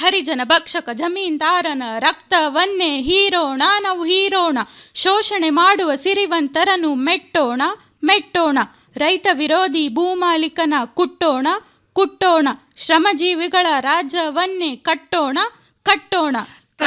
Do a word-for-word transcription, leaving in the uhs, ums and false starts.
ಹರಿಜನ ಭಕ್ಷಕ ಜಮೀನ್ದಾರನ ರಕ್ತವನ್ನೇ ಹೀರೋಣ ನಾವು ಹೀರೋಣ. ಶೋಷಣೆ ಮಾಡುವ ಸಿರಿವಂತರನ್ನು ಮೆಟ್ಟೋಣ ಮೆಟ್ಟೋಣ. ರೈತ ವಿರೋಧಿ ಭೂಮಾಲಿಕನ ಕುಟ್ಟೋಣ ಕುಟ್ಟೋಣ. ಶ್ರಮಜೀವಿಗಳ ರಾಜ್ಯವನ್ನೇ ಕಟ್ಟೋಣ ಕಟ್ಟೋಣ.